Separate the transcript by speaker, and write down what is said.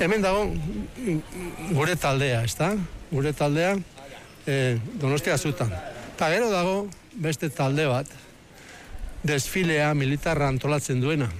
Speaker 1: Hemen dago gure taldea, ezta? Gure taldea Donostia zutan. Eta gero dago beste talde bat, desfilea militarra antolatzen duena.